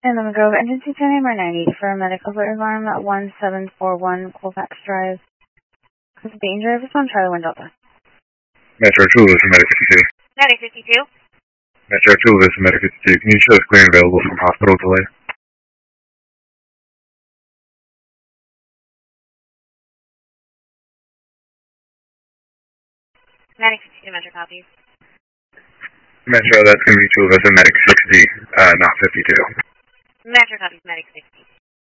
And then we go engine 210 MR90 for a medical alarm at 1741 Colfax Drive. This is danger. This on Charlie 1 Delta. Metro 2, this is Medic 52. Medic 52. Metro 2, this is Medic 52. Can you show us clear and available from hospital delay? Medic 52, Metro copies. Metro, that's going to be 2 of us in Medic 60, not 52. Metro copies, Medic 60.